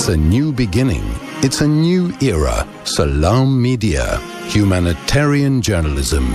It's a new beginning. It's a new era. Salam Media. Humanitarian journalism.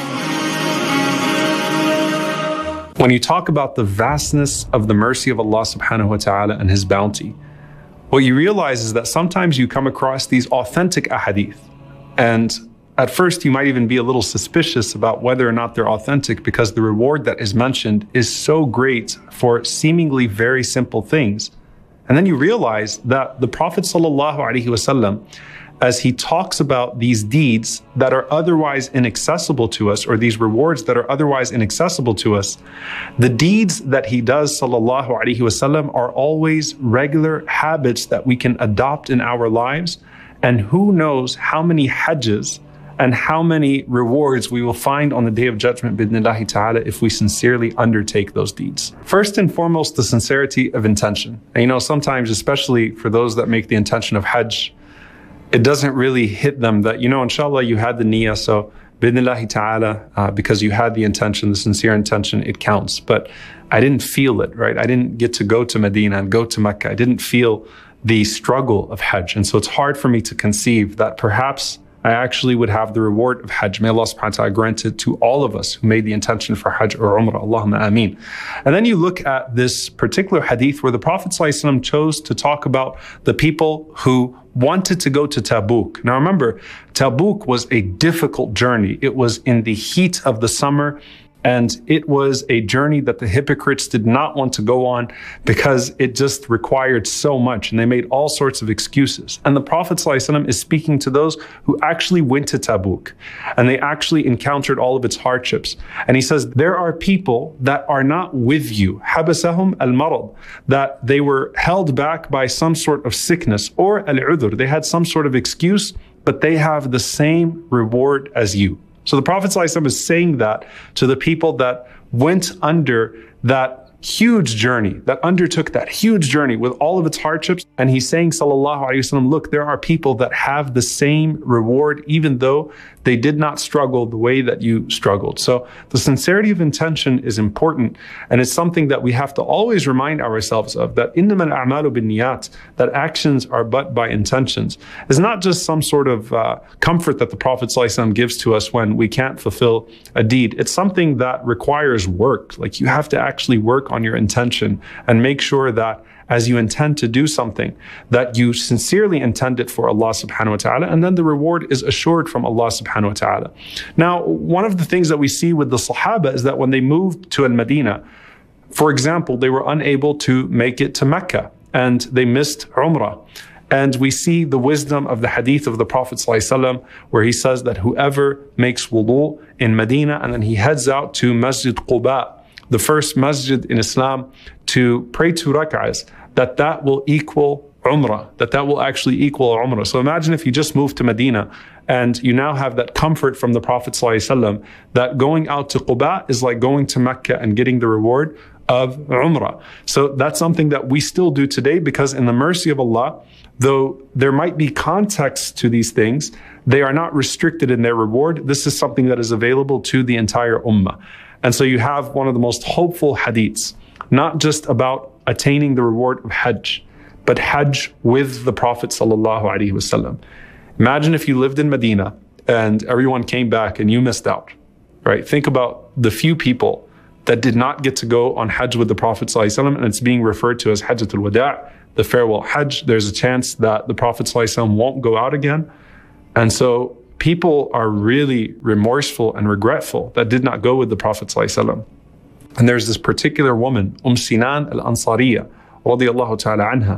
When you talk about the vastness of the mercy of Allah subhanahu wa ta'ala and His bounty, what you realize is that sometimes you come across these authentic ahadith. And at first you might even be a little suspicious about whether or not they're authentic, because the reward that is mentioned is so great for seemingly very simple things. And then you realize that the Prophet sallallahu alaihi wasallam, as he talks about these deeds that are otherwise inaccessible to us, or these rewards that are otherwise inaccessible to us, the deeds that he does, sallallahu alaihi wasallam, are always regular habits that we can adopt in our lives. And who knows how many hajjs and how many rewards we will find on the Day of Judgment, bidnillahi ta'ala, if we sincerely undertake those deeds. First and foremost, the sincerity of intention. And sometimes, especially for those that make the intention of hajj, it doesn't really hit them that, inshallah, you had the niyyah, so bidnillahi ta'ala, because you had the intention, the sincere intention, it counts. But I didn't feel it, right? I didn't get to go to Medina and go to Mecca. I didn't feel the struggle of hajj. And so it's hard for me to conceive that perhaps I actually would have the reward of hajj. May Allah subhanahu wa ta'ala grant it to all of us who made the intention for hajj or umrah. Allahumma ameen. And then you look at this particular hadith where the Prophet ﷺ chose to talk about the people who wanted to go to Tabuk. Now remember, Tabuk was a difficult journey. It was in the heat of the summer, and it was a journey that the hypocrites did not want to go on because it just required so much, and they made all sorts of excuses. And the Prophet ﷺ is speaking to those who actually went to Tabuk, and they actually encountered all of its hardships. And he says, there are people that are not with you, habasahum al-marad, that they were held back by some sort of sickness, or al-udhr, they had some sort of excuse, but they have the same reward as you. So the Prophet ﷺ is saying that to the people that went under that huge journey, that undertook that huge journey with all of its hardships. And he's saying, sallallahu alaihi wasallam, look, there are people that have the same reward, even though they did not struggle the way that you struggled. So the sincerity of intention is important. And it's something that we have to always remind ourselves of, that innamal a'malu binniyat, that actions are but by intentions. It's not just some sort of comfort that the Prophet ﷺ gives to us when we can't fulfill a deed. It's something that requires work. Like, you have to actually work on your intention and make sure that as you intend to do something, that you sincerely intend it for Allah subhanahu wa ta'ala, and then the reward is assured from Allah subhanahu wa ta'ala. Now, one of the things that we see with the Sahaba is that when they moved to Al-Madinah, for example, they were unable to make it to Mecca, and they missed Umrah. And we see the wisdom of the hadith of the Prophet ﷺ, where he says that whoever makes wudu in Medina and then he heads out to Masjid Quba, the first masjid in Islam, to pray 2 rak'ahs, that will equal Umrah, that will actually equal Umrah. So imagine if you just moved to Medina and you now have that comfort from the Prophet ﷺ that going out to Quba is like going to Mecca and getting the reward of Umrah. So that's something that we still do today, because in the mercy of Allah, though there might be context to these things, they are not restricted in their reward. This is something that is available to the entire ummah. And so you have one of the most hopeful hadiths, not just about attaining the reward of hajj, but hajj with the Prophet sallallahu alaihi wasallam. Imagine if you lived in Medina and everyone came back and you missed out, right? Think about the few people that did not get to go on hajj with the Prophet sallallahu alaihi wasallam, and it's being referred to as Hajjatul Wada', the farewell hajj. There's a chance that the Prophet sallallahu alaihi wasallam won't go out again. And so people are really remorseful and regretful that did not go with the Prophet ﷺ. And there's this particular woman, Sinan al-Ansariya, radiyallahu ta'ala anha,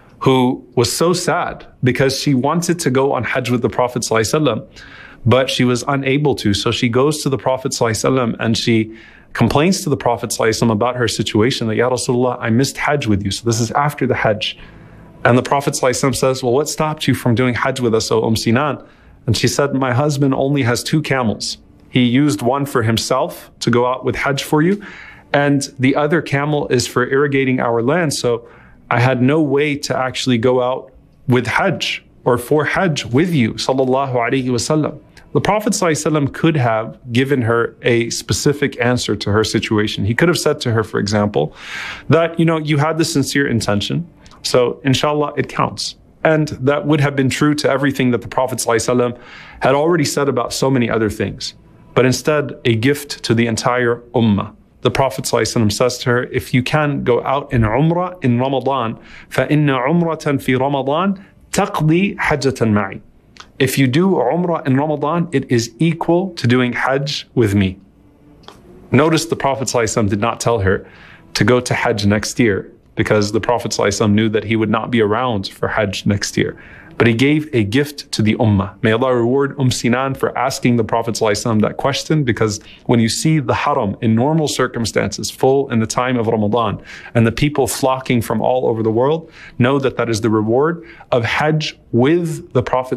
who was so sad because she wanted to go on hajj with the Prophet ﷺ, but she was unable to. So she goes to the Prophet ﷺ and she complains to the Prophet ﷺ about her situation, that, Ya Rasulullah, I missed hajj with you. So this is after the hajj. And the Prophet ﷺ says, well, what stopped you from doing hajj with us, O Sinan? And she said, my husband only has 2 camels. He used one for himself to go out with hajj for you, and the other camel is for irrigating our land. So I had no way to actually go out with hajj or for hajj with you, sallallahu alaihi wasallam. The Prophet ﷺ could have given her a specific answer to her situation. He could have said to her, for example, that, you had the sincere intention, So inshallah, it counts. And that would have been true to everything that the Prophet ﷺ had already said about so many other things. But instead, a gift to the entire ummah. The Prophet ﷺ says to her, if you can go out in Umrah in Ramadan, فَإِنَّ عُمْرَةً فِي رَمَضَانَ تَقْضِي حَجَّةً مَعِي. If you do Umrah in Ramadan, it is equal to doing Hajj with me. Notice the Prophet ﷺ did not tell her to go to Hajj next year, because the Prophet ﷺ knew that he would not be around for Hajj next year. But he gave a gift to the Ummah. May Allah reward Sinan for asking the Prophet ﷺ that question, because when you see the Haram in normal circumstances full in the time of Ramadan and the people flocking from all over the world, know that that is the reward of Hajj with the Prophet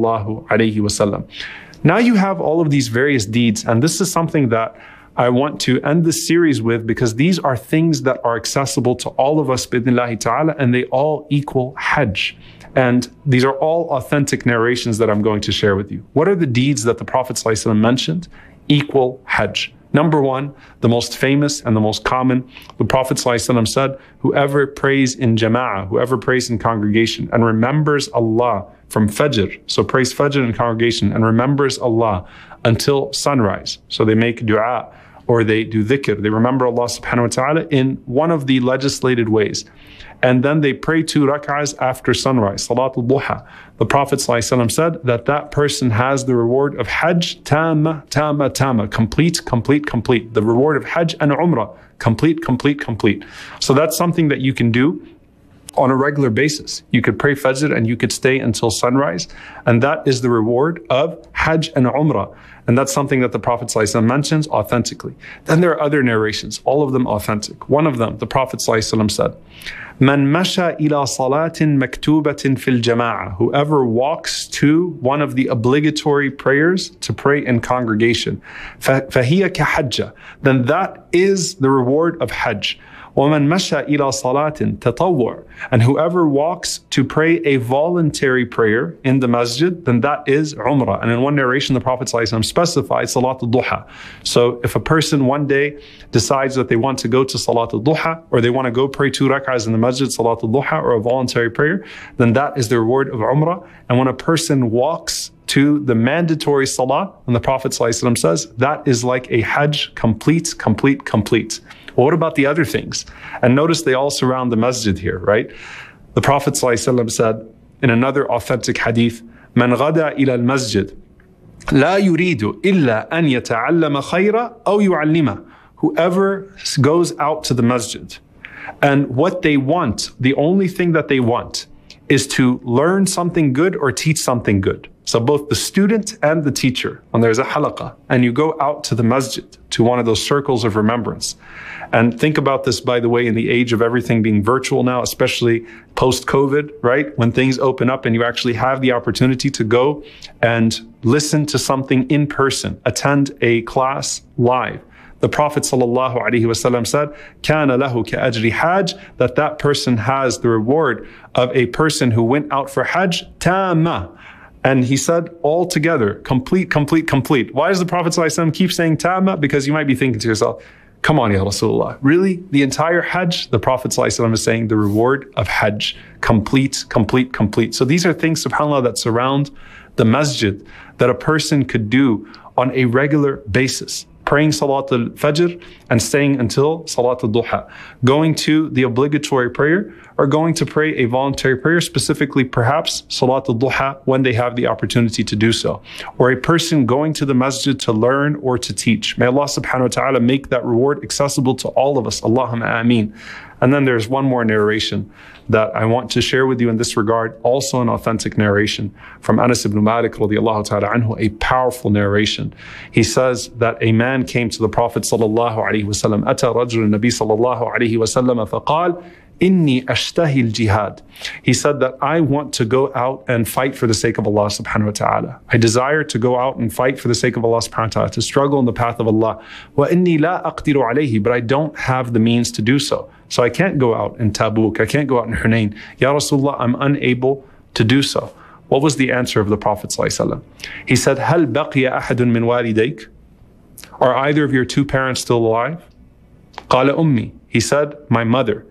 ﷺ. Now you have all of these various deeds, and this is something that I want to end this series with, because these are things that are accessible to all of us bi'idhnillahi ta'ala, and they all equal Hajj. And these are all authentic narrations that I'm going to share with you. What are the deeds that the Prophet ﷺ mentioned equal Hajj? Number one, the most famous and the most common, the Prophet ﷺ said, whoever prays in jama'ah, whoever prays in congregation and remembers Allah from Fajr, so prays Fajr in congregation and remembers Allah until sunrise. So they make dua or they do dhikr, they remember Allah subhanahu wa ta'ala in one of the legislated ways. And then they pray 2 rak'ahs after sunrise, Salatul Duha. The Prophet ﷺ said that that person has the reward of Hajj, tamma, complete. The reward of Hajj and Umrah, complete. So that's something that you can do on a regular basis. You could pray Fajr and you could stay until sunrise. And that is the reward of Hajj and Umrah. And that's something that the Prophet ﷺ mentions authentically. Then there are other narrations, all of them authentic. One of them, the Prophet ﷺ said, Man masha ila salatin maktubatin fil jama'ah. Whoever walks to one of the obligatory prayers to pray in congregation, fahiya kahajja. Then that is the reward of Hajj. وَمَنْ مَشَى إِلَى صَلَاةٍ تَطَوُّعٍ. And whoever walks to pray a voluntary prayer in the masjid, then that is Umrah. And in one narration, the Prophet ﷺ specified Salatul Duha. So if a person one day decides that they want to go to Salatul Duha, or they want to go pray 2 rak'ahs in the masjid, Salatul Duha, or a voluntary prayer, then that is the reward of Umrah. And when a person walks to the mandatory salah, and the Prophet ﷺ says, that is like a Hajj, complete. Well, what about the other things? And notice they all surround the masjid here, right? The Prophet ﷺ said in another authentic hadith, Man ghada ila al-masjid, la yuridu illa an yata'allama khayra aw yu'allima. Whoever goes out to the masjid, and what they want, the only thing that they want, is to learn something good or teach something good. So both the student and the teacher, when there's a halaqah, and you go out to the masjid, to one of those circles of remembrance. And think about this, by the way, in the age of everything being virtual now, especially post-COVID, right? When things open up and you actually have the opportunity to go and listen to something in person, attend a class live. The Prophet ﷺ said, كَانَ لَهُ كَأَجْرِ حَاجٍ, that person has the reward of a person who went out for Hajj, tamma. And he said, all together, complete. Why does the Prophet ﷺ keep saying tamma? Because you might be thinking to yourself, come on, Ya Rasulullah, really? The entire Hajj? The Prophet ﷺ is saying the reward of Hajj, complete. So these are things, subhanAllah, that surround the masjid that a person could do on a regular basis. Praying Salatul Fajr and staying until Salatul Duha. Going to the obligatory prayer, or going to pray a voluntary prayer, specifically perhaps Salatul Duha when they have the opportunity to do so. Or a person going to the masjid to learn or to teach. May Allah subhanahu wa ta'ala make that reward accessible to all of us. Allahumma ameen. And then there's one more narration that I want to share with you in this regard, also an authentic narration from Anas ibn Malik radiallahu ta'ala anhu, a powerful narration. He says that a man came to the Prophet sallallahu alaihi wasallam, أتى رجل النبي صلى الله عليه وسلم فقال إني أشتهي الجهاد. He said that I want to go out and fight for the sake of Allah subhanahu wa ta'ala. I desire to go out and fight for the sake of Allah subhanahu wa ta'ala, to struggle in the path of Allah. وإني لا أقدر عليه, but I don't have the means to do so. So I can't go out in Tabuk, I can't go out in Hunayn. Ya Rasulullah, I'm unable to do so. What was the answer of the Prophet ﷺ? He said, هل بقي أحد من والديك? Are either of your two parents still alive? قال أمي. He said, my mother.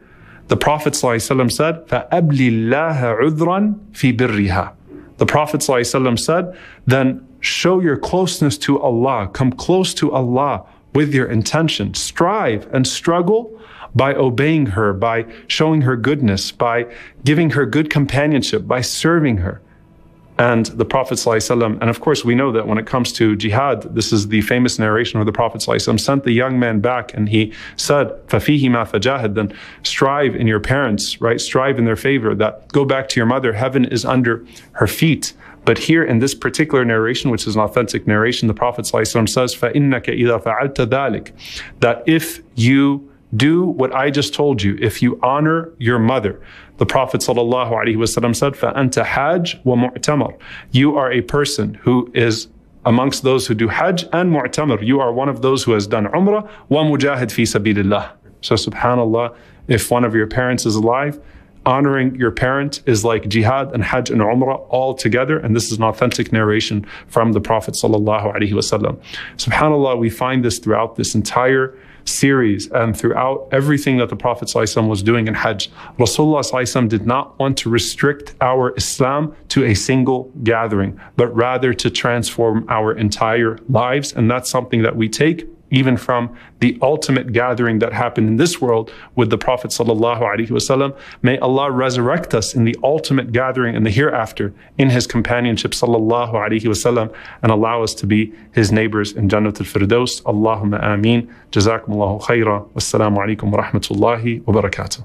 the Prophet ﷺ said, فَأَبْلِ اللَّهَ عُذْرًا فِي بِرِّهَا. The Prophet ﷺ said, then show your closeness to Allah, come close to Allah with your intention. Strive and struggle by obeying her, by showing her goodness, by giving her good companionship, by serving her. And the Prophet ﷺ, and of course we know that when it comes to jihad, this is the famous narration where the Prophet ﷺ sent the young man back and he said, فَفِيهِ مَا فَجَاهِدْ, then strive in your parents, right? Strive in their favor, that go back to your mother, heaven is under her feet. But here in this particular narration, which is an authentic narration, the Prophet ﷺ says, فَإِنَّكَ إِذَا فَعَلْتَ ذَلِكَ, that if you do what I just told you, if you honor your mother, the Prophet ﷺ said, فَأَنْتَ حَاجٌ وَمُعْتَمَرٌ, you are a person who is amongst those who do Hajj and Mu'tamar. You are one of those who has done Umrah, وَمُجَاهِدْ فِي سَبِيلِ اللَّهِ. So subhanAllah, if one of your parents is alive, honoring your parent is like jihad and Hajj and Umrah all together. And this is an authentic narration from the Prophet ﷺ. SubhanAllah, we find this throughout this entire series and throughout everything that the Prophet ﷺ was doing in Hajj. Rasulullah ﷺ did not want to restrict our Islam to a single gathering, but rather to transform our entire lives. And that's something that we take even from the ultimate gathering that happened in this world with the Prophet ﷺ. May Allah resurrect us in the ultimate gathering in the hereafter in His companionship ﷺ, and allow us to be His neighbors in Jannat al-Firdaus. Allahumma ameen. Jazakumullahu khaira. Wassalamu alaikum wa rahmatullahi wa barakatuh.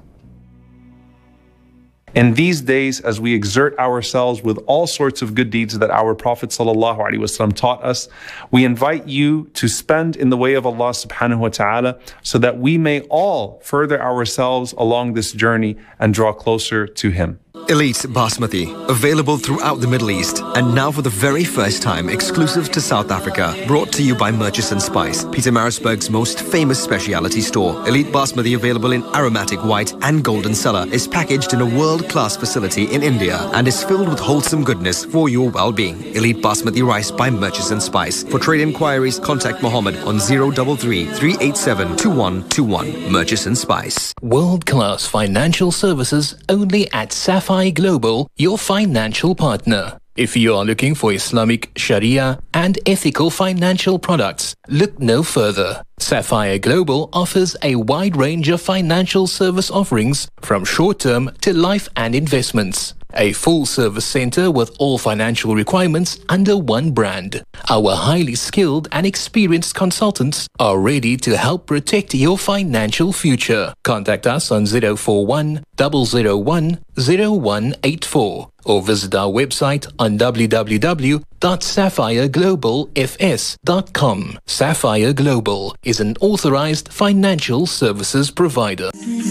In these days, as we exert ourselves with all sorts of good deeds that our Prophet ﷺ taught us, we invite you to spend in the way of Allah subhanahu wa ta'ala so that we may all further ourselves along this journey and draw closer to Him. Elite Basmati, available throughout the Middle East, and now for the very first time exclusive to South Africa, brought to you by Murchison Spice, Pietermaritzburg's most famous specialty store. Elite Basmati, available in aromatic white and golden cellar, is packaged in a world-class facility in India and is filled with wholesome goodness for your well-being. Elite Basmati rice by Murchison Spice. For trade inquiries, contact Mohammed on 033 387 2121. Murchison Spice. World-class financial services only at Sapphire Global, your financial partner. If you are looking for Islamic, Sharia and ethical financial products, look no further. Sapphire Global offers a wide range of financial service offerings from short-term to life and investments. A full-service center with all financial requirements under one brand. Our highly skilled and experienced consultants are ready to help protect your financial future. Contact us on 041 001 0184 or visit our website on www.sapphireglobalfs.com. Sapphire Global is an authorized financial services provider.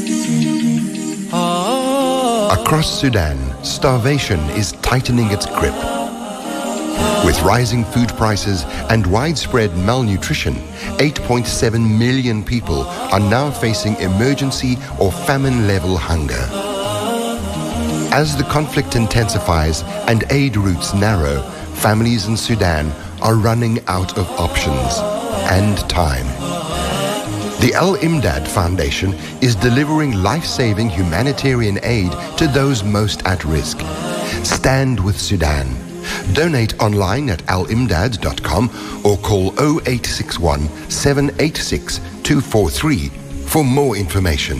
Across Sudan, starvation is tightening its grip. With rising food prices and widespread malnutrition, 8.7 million people are now facing emergency or famine-level hunger. As the conflict intensifies and aid routes narrow, families in Sudan are running out of options and time. The Al-Imdad Foundation is delivering life-saving humanitarian aid to those most at risk. Stand with Sudan. Donate online at alimdad.com or call 0861 786 243 for more information.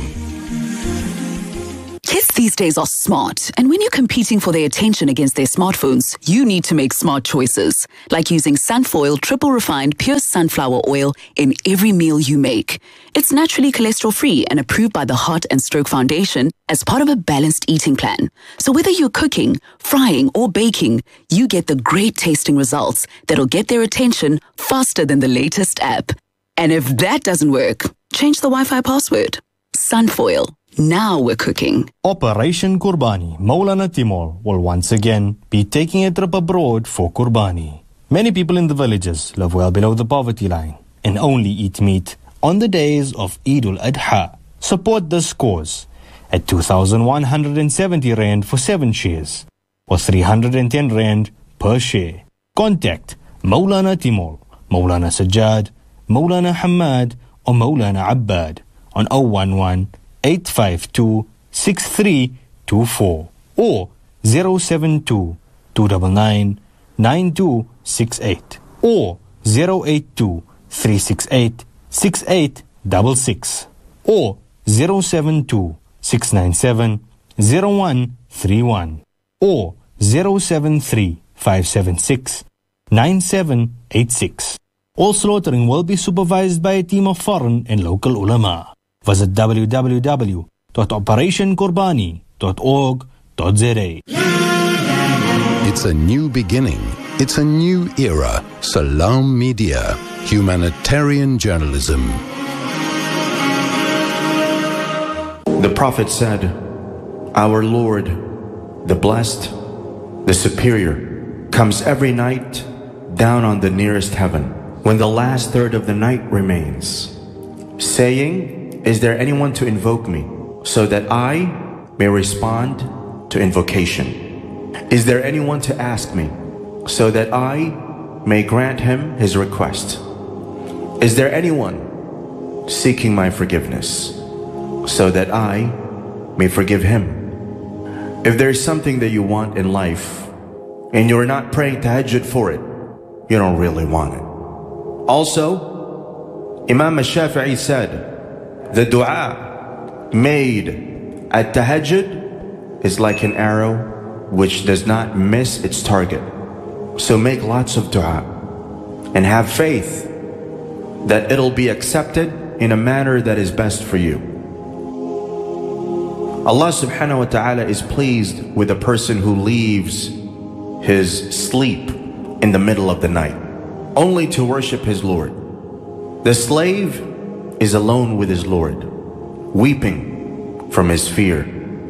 Kids these days are smart, and when you're competing for their attention against their smartphones, you need to make smart choices, like using Sunfoil triple refined pure sunflower oil in every meal you make. It's naturally cholesterol-free and approved by the Heart and Stroke Foundation as part of a balanced eating plan. So whether you're cooking, frying, or baking, you get the great tasting results that'll get their attention faster than the latest app. And if that doesn't work, change the Wi-Fi password. Sunfoil. Now we're cooking. Operation Kurbani, Maulana Timur will once again be taking a trip abroad for Kurbani. Many people in the villages live well below the poverty line and only eat meat on the days of Eid al-Adha. Support this cause at 2,170 Rand for 7 shares or 310 Rand per share. Contact Maulana Timur, Maulana Sajjad, Maulana Hamad or Maulana Abbad on 011 852 6324 or 072-299-9268 or 082-368-6866 or 072-697-0131 or 073-576-9786. All slaughtering will be supervised by a team of foreign and local ulama. Visit www.operationqurbani.org.za. It's a new beginning. It's a new era. Salam Media. Humanitarian journalism. The Prophet said, "Our Lord, the Blessed, the Superior, comes every night down on the nearest heaven when the last third of the night remains, saying, 'Is there anyone to invoke me so that I may respond to invocation? Is there anyone to ask me so that I may grant him his request? Is there anyone seeking my forgiveness so that I may forgive him?' If there is something that you want in life and you're not praying tahajjud for it, you don't really want it." Also, Imam al-Shafi'i said, "The dua made at tahajjud is like an arrow which does not miss its target." So make lots of dua and have faith that it'll be accepted in a manner that is best for you. Allah subhanahu wa ta'ala is pleased with a person who leaves his sleep in the middle of the night only to worship his Lord. The slave is alone with his Lord, weeping from his fear,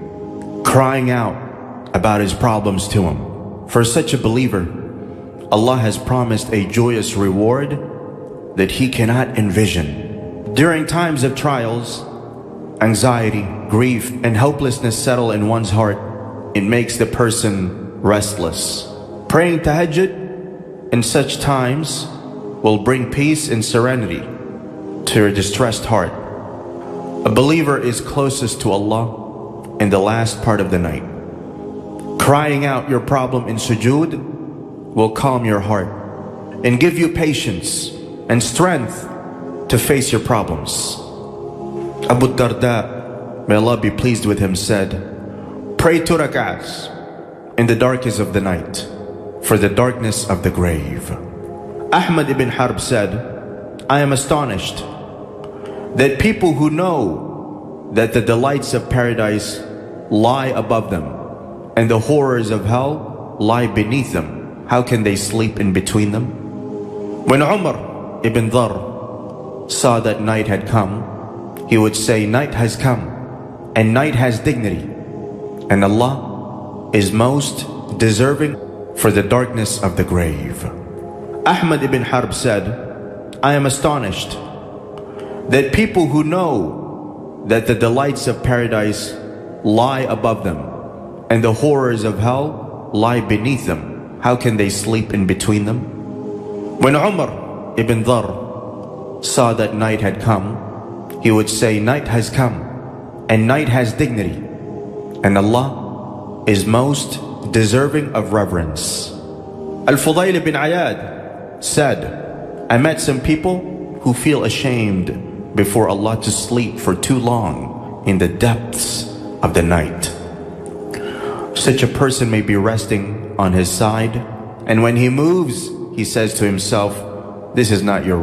crying out about his problems to him. For such a believer, Allah has promised a joyous reward that he cannot envision. During times of trials, anxiety, grief, and hopelessness settle in one's heart. It makes the person restless. Praying tahajjud in such times will bring peace and serenity to your distressed heart. A believer is closest to Allah in the last part of the night. Crying out your problem in sujood will calm your heart and give you patience and strength to face your problems. Abu Darda, may Allah be pleased with him, said, "Pray 2 rak'ahs in the darkest of the night for the darkness of the grave." Ahmad ibn Harb said, "I am astonished that people who know that the delights of paradise lie above them and the horrors of hell lie beneath them, how can they sleep in between them?" When Umar ibn Dhar saw that night had come, he would say, "Night has come, and night has dignity, and Allah is most deserving for the darkness of the grave." Ahmad ibn Harb said, "I am astonished that people who know that the delights of paradise lie above them and the horrors of hell lie beneath them, how can they sleep in between them?" When Umar ibn Dhar saw that night had come, he would say, "Night has come, and night has dignity, and Allah is most deserving of reverence." Al-Fudayl ibn Ayad said, "I met some people who feel ashamed before Allah to sleep for too long in the depths of the night." Such a person may be resting on his side, and when he moves, he says to himself, "This is not your